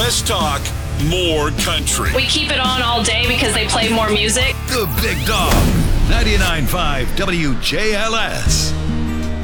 less talk, more country. We keep it on all day because they play more music. The Big Dog, 99.5 WJLS.